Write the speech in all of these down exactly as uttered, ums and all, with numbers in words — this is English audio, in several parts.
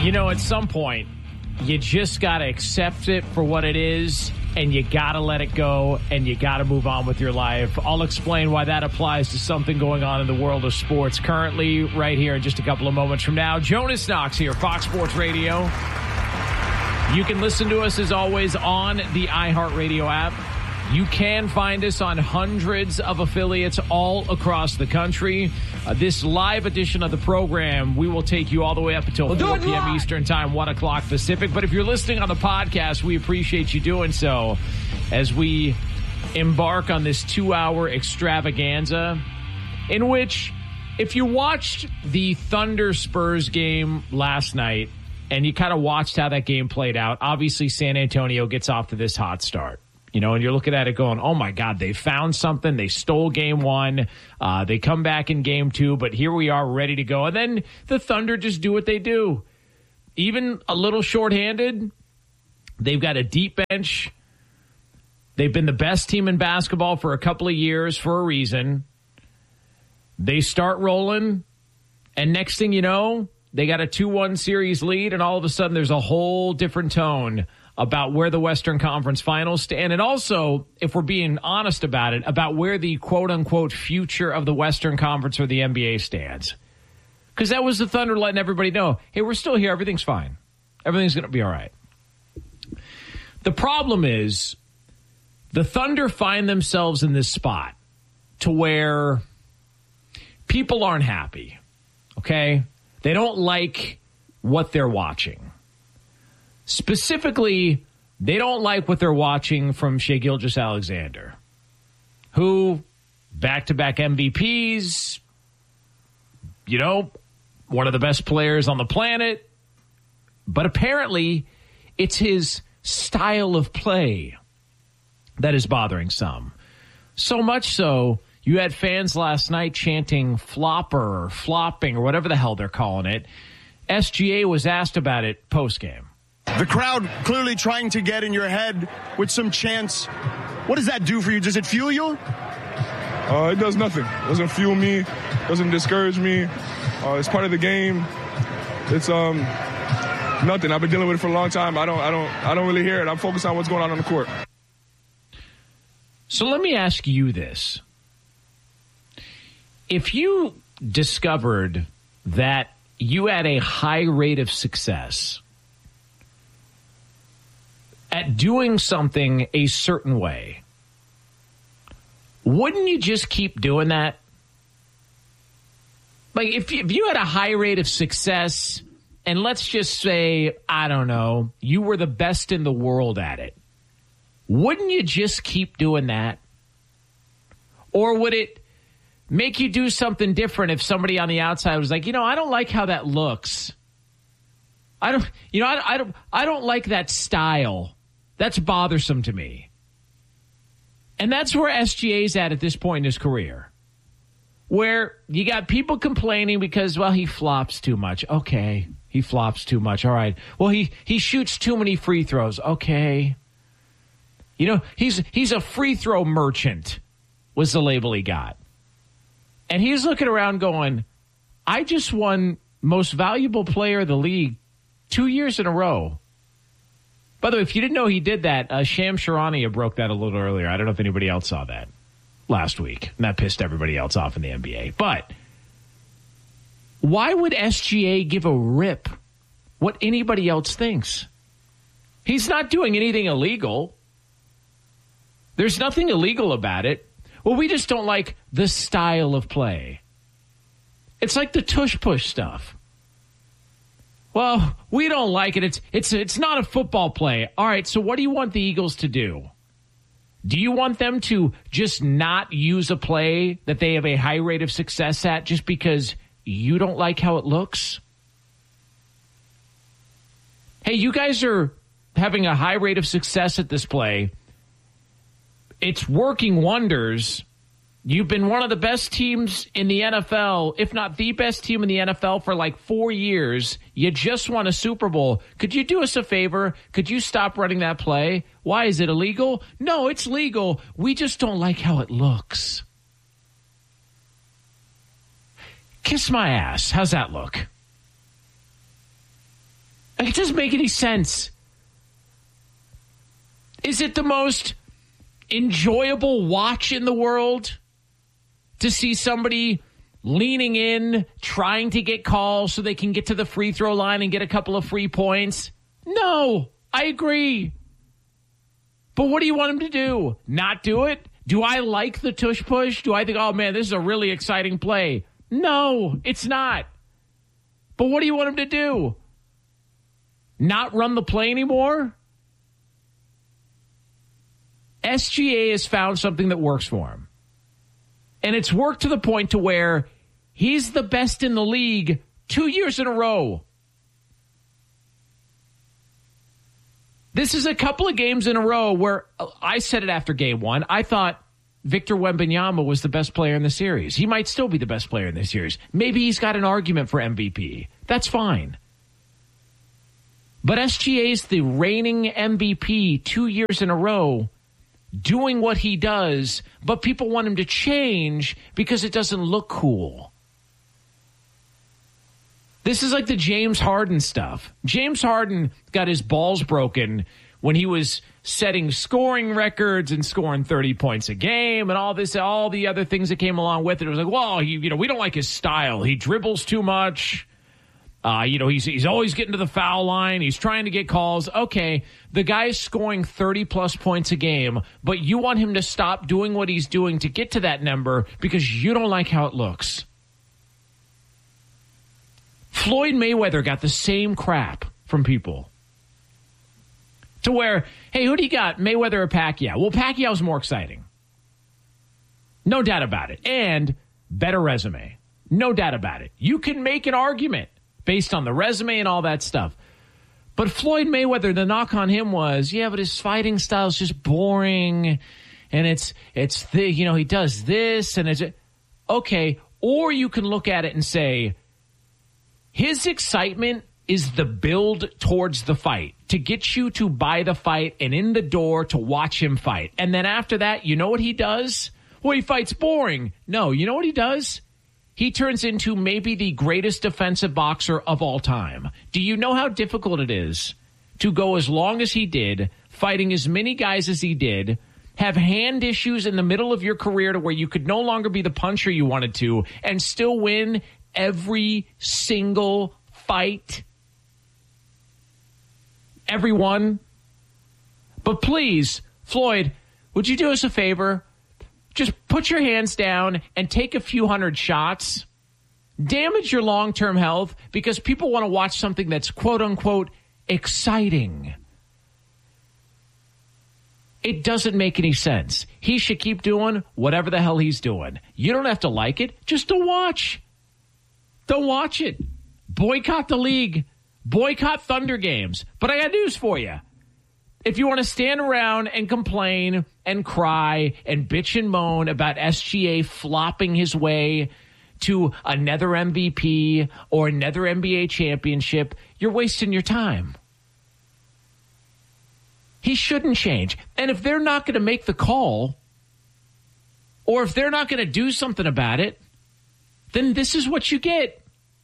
You know, at some point, you just got to accept it for what it is, and you got to let it go, and you got to move on with your life. I'll explain why that applies to something going on in the world of sports currently right here in just a couple of moments from now. Jonas Knox here, Fox Sports Radio. You can listen to us, as always, on the iHeartRadio app. You can find us on hundreds of affiliates all across the country. Uh, this live edition of the program, we will take you all the way up until we'll four p.m. Eastern Time, one o'clock Pacific. But if you're listening on the podcast, we appreciate you doing so as we embark on this two-hour extravaganza in which, if you watched the Thunder Spurs game last night and you kind of watched how that game played out, obviously San Antonio gets off to this hot start. You know, and you're looking at it going, oh, my God, they found something. They stole game one. Uh, they come back in game two, but here we are ready to go. And then the Thunder just do what they do. Even a little shorthanded, they've got a deep bench. They've been the best team in basketball for a couple of years for a reason. They start rolling, and next thing you know, they got a two one series lead, and all of a sudden there's a whole different tone about where the Western Conference Finals stand, and also, if we're being honest about it, about where the quote-unquote future of the Western Conference or the N B A stands. Because that was the Thunder letting everybody know, hey, we're still here, everything's fine. Everything's going to be all right. The problem is, the Thunder find themselves in this spot to where people aren't happy, okay? They don't like what they're watching. Specifically, they don't like what they're watching from Shai Gilgeous-Alexander, who, back-to-back M V Ps, you know, one of the best players on the planet, but apparently it's his style of play that is bothering some. So much so, you had fans last night chanting flopper or flopping or whatever the hell they're calling it. S G A was asked about it post-game. The crowd clearly trying to get in your head with some chants. What does that do for you? Does it fuel you? Uh, it does nothing. It doesn't fuel me. Doesn't discourage me. Uh, it's part of the game. It's um nothing. I've been dealing with it for a long time. I don't. I don't. I don't really hear it. I'm focused on what's going on on the court. So let me ask you this: if you discovered that you had a high rate of success at doing something a certain way, wouldn't you just keep doing that? Like, if you, if you had a high rate of success, and let's just say, I don't know, you were the best in the world at it, wouldn't you just keep doing that? Or would it make you do something different if somebody on the outside was like, you know, I don't like how that looks. I don't, you know, I, I don't, I don't like that style. That's bothersome to me. And that's where S G A's at at this point in his career, where you got people complaining because, well, he flops too much. Okay, he flops too much. All right. Well, he, he shoots too many free throws. Okay. You know, he's he's a free throw merchant was the label he got. And he's looking around going, I just won most valuable player of the league two years in a row. By the way, if you didn't know he did that, uh, Shams Charania broke that a little earlier. I don't know if anybody else saw that last week. And that pissed everybody else off in the N B A. But why would S G A give a rip what anybody else thinks? He's not doing anything illegal. There's nothing illegal about it. Well, we just don't like the style of play. It's like the tush-push stuff. Well, we don't like it. It's it's it's not a football play. All right, so what do you want the Eagles to do? Do you want them to just not use a play that they have a high rate of success at just because you don't like how it looks? Hey, you guys are having a high rate of success at this play. It's working wonders. You've been one of the best teams in the N F L, if not the best team in the N F L for like four years. You just won a Super Bowl. Could you do us a favor? Could you stop running that play? Why? Is it illegal? No, it's legal. We just don't like how it looks. Kiss my ass. How's that look? It doesn't make any sense. Is it the most enjoyable watch in the world to see somebody leaning in, trying to get calls so they can get to the free throw line and get a couple of free points? No, I agree. But what do you want him to do? Not do it? Do I like the tush push? Do I think, oh man, this is a really exciting play? No, it's not. But what do you want him to do? Not run the play anymore? S G A has found something that works for him. And it's worked to the point to where he's the best in the league two years in a row. This is a couple of games in a row where I said it after game one. I thought Victor Wembanyama was the best player in the series. He might still be the best player in the series. Maybe he's got an argument for M V P. That's fine. But S G A's the reigning M V P two years in a row, doing what he does, but people want him to change because it doesn't look cool. This is like the James Harden stuff. James Harden got his balls broken when he was setting scoring records and scoring thirty points a game and all this, all the other things that came along with it. It was like, well, he, you know, we don't like his style. He dribbles too much. Uh, you know, he's he's always getting to the foul line. He's trying to get calls. Okay, the guy's scoring thirty-plus points a game, but you want him to stop doing what he's doing to get to that number because you don't like how it looks. Floyd Mayweather got the same crap from people. To where, hey, who do you got, Mayweather or Pacquiao? Well, Pacquiao's more exciting. No doubt about it. And better resume. No doubt about it. You can make an argument based on the resume and all that stuff. But Floyd Mayweather, the knock on him was, yeah, but his fighting style is just boring. And it's, it's the, you know, he does this and it's, okay. Or you can look at it and say, his excitement is the build towards the fight, to get you to buy the fight and in the door to watch him fight. And then after that, you know what he does? Well, he fights boring. No, you know what he does? He turns into maybe the greatest defensive boxer of all time. Do you know how difficult it is to go as long as he did, fighting as many guys as he did, have hand issues in the middle of your career to where you could no longer be the puncher you wanted to, and still win every single fight? Everyone. But please, Floyd, would you do us a favor? Just put your hands down and take a few hundred shots. Damage your long-term health because people want to watch something that's quote-unquote exciting. It doesn't make any sense. He should keep doing whatever the hell he's doing. You don't have to like it. Just don't watch. Don't watch it. Boycott the league. Boycott Thunder games. But I got news for you. If you want to stand around and complain and cry and bitch and moan about S G A flopping his way to another M V P or another N B A championship, you're wasting your time. He shouldn't change. And if they're not going to make the call, or if they're not going to do something about it, then this is what you get.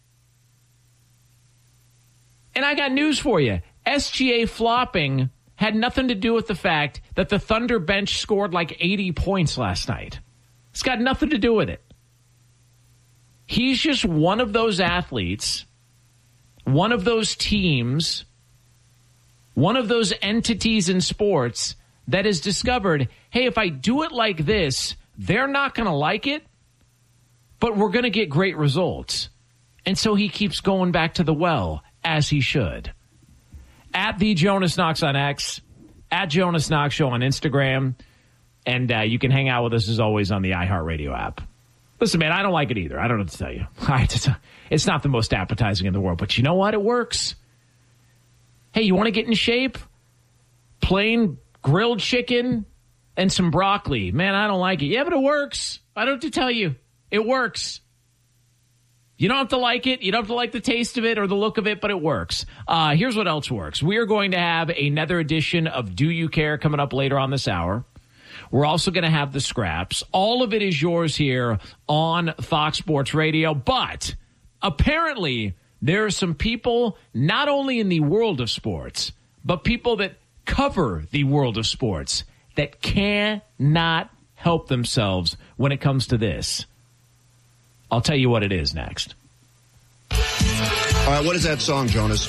And I got news for you. S G A flopping had nothing to do with the fact that the Thunder bench scored like eighty points last night. It's got nothing to do with it. He's just one of those athletes, one of those teams, one of those entities in sports that has discovered, hey, if I do it like this, they're not going to like it, but we're going to get great results. And so he keeps going back to the well, as he should. At the Jonas Knox on X, at Jonas Knox Show on Instagram, and uh, you can hang out with us as always on the iHeartRadio app. Listen, man, I don't like it either. I don't know what to tell you. It's not the most appetizing in the world, but you know what? It works. Hey, you want to get in shape? Plain grilled chicken and some broccoli. Man, I don't like it. Yeah, but it works. I don't have to tell you. It works. You don't have to like it. You don't have to like the taste of it or the look of it, but it works. Uh, here's what else works. We are going to have another edition of Do You Care coming up later on this hour. We're also going to have the scraps. All of it is yours here on Fox Sports Radio. But apparently there are some people, not only in the world of sports, but people that cover the world of sports, that cannot help themselves when it comes to this. I'll tell you what it is next. All right, what is that song, Jonas?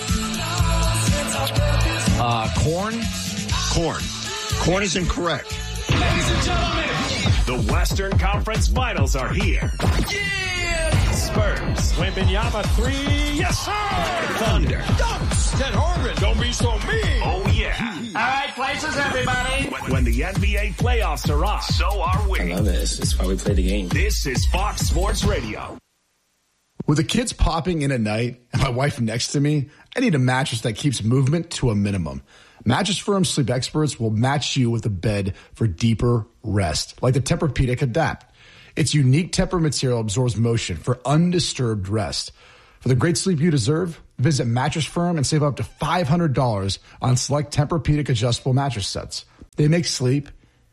Uh, Korn? Korn. Korn is incorrect. Ladies and gentlemen, the Western Conference Finals are here. Yeah! Spurs. Wembanyama three. Yes, sir! Thunder. Dunks. Ted Horgan. Don't be so mean. Oh, yeah. All right, places, everybody. When, when the N B A playoffs are on, so are we. I love it. It's why we play the game. This is Fox Sports Radio. With the kids popping in at night and my wife next to me, I need a mattress that keeps movement to a minimum. Mattress Firm Sleep Experts will match you with a bed for deeper rest, like the Tempur-Pedic Adapt. Its unique Tempur material absorbs motion for undisturbed rest. For the great sleep you deserve, visit Mattress Firm and save up to five hundred dollars on select Tempur-Pedic adjustable mattress sets. They make sleep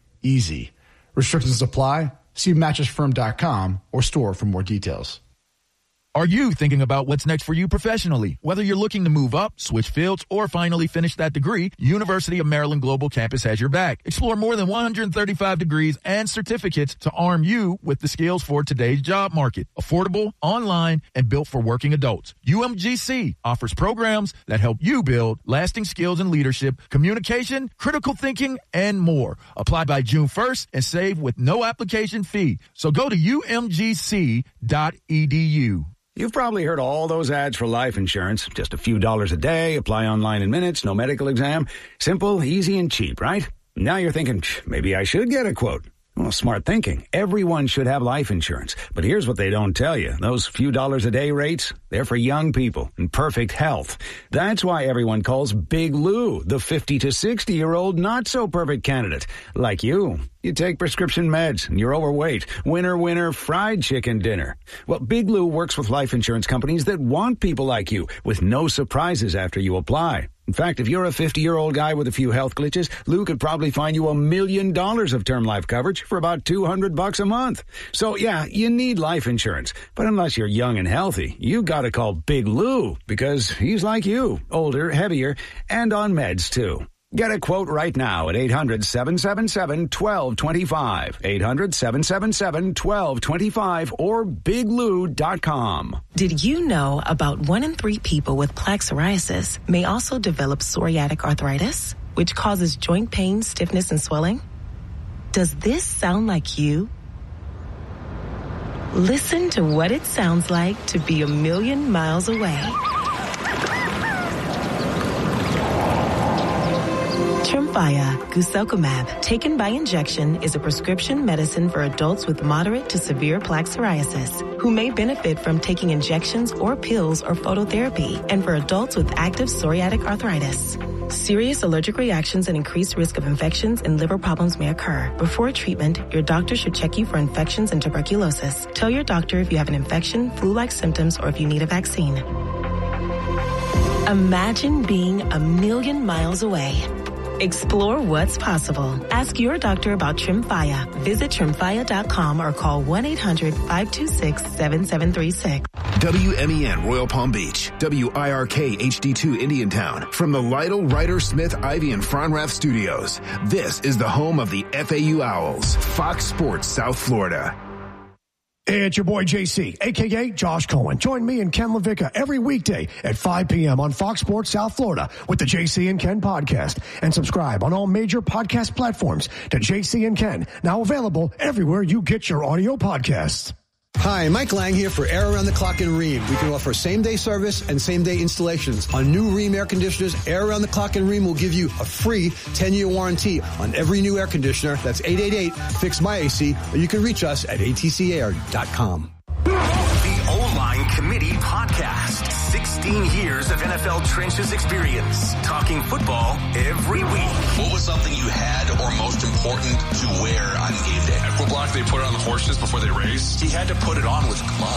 easy. Restrictions apply. See mattress firm dot com or store for more details. Are you thinking about what's next for you professionally? Whether you're looking to move up, switch fields, or finally finish that degree, University of Maryland Global Campus has your back. Explore more than one hundred thirty-five degrees and certificates to arm you with the skills for today's job market. Affordable, online, and built for working adults. U M G C offers programs that help you build lasting skills in leadership, communication, critical thinking, and more. Apply by June first and save with no application fee. So go to U M G C dot E D U. You've probably heard all those ads for life insurance. Just a few dollars a day, apply online in minutes, no medical exam. Simple, easy, and cheap, right? Now you're thinking, maybe I should get a quote. Well, smart thinking. Everyone should have life insurance. But here's what they don't tell you. Those few dollars a day rates, they're for young people in perfect health. That's why everyone calls Big Lou the fifty to sixty-year-old not-so-perfect candidate. Like you. You take prescription meds and you're overweight. Winner, winner, fried chicken dinner. Well, Big Lou works with life insurance companies that want people like you with no surprises after you apply. In fact, if you're a fifty-year-old guy with a few health glitches, Lou could probably find you a million dollars of term life coverage for about two hundred bucks a month. So, yeah, you need life insurance. But unless you're young and healthy, you gotta call Big Lou because he's like you, older, heavier, and on meds, too. Get a quote right now at eight hundred, seven seven seven, one two two five, eight hundred, seven seven seven, one two two five, or big lou dot com. Did you know about one in three people with plaque psoriasis may also develop psoriatic arthritis, which causes joint pain, stiffness, and swelling? Does this sound like you? Listen to what it sounds like to be a million miles away. Tremfya guselkumab, taken by injection, is a prescription medicine for adults with moderate to severe plaque psoriasis who may benefit from taking injections or pills or phototherapy, and for adults with active psoriatic arthritis. Serious allergic reactions and increased risk of infections and liver problems may occur. Before treatment, your doctor should check you for infections and tuberculosis. Tell your doctor if you have an infection, flu-like symptoms, or if you need a vaccine. Imagine being a million miles away. Explore what's possible. Ask your doctor about Tremfya. Visit tremfya dot com or call one eight hundred, five two six, seven seven three six. W M E N Royal Palm Beach, W I R K H D two Indiantown. From the Lytle, Ryder, Smith, Ivy, and Fronrath studios, this is the home of the F A U Owls, Fox Sports South Florida. It's your boy J C, a k a. Josh Cohen. Join me and Ken LaVicka every weekday at five p.m. on Fox Sports South Florida with the J C and Ken podcast. And subscribe on all major podcast platforms to J C and Ken, now available everywhere you get your audio podcasts. Hi, Mike Lang here for Air Around the Clock in Rheem. We can offer same-day service and same-day installations. On new Rheem air conditioners, Air Around the Clock in Rheem will give you a free ten-year warranty on every new air conditioner. That's eight eight eight, fix my A C, or you can reach us at A T C air dot com. The O-Line Committee Podcast. sixteen years of N F L trenches experience. Talking football every week. What was something you had or most important to wear on game day? At foot block, they put it on the horses before they race. He had to put it on with gloves.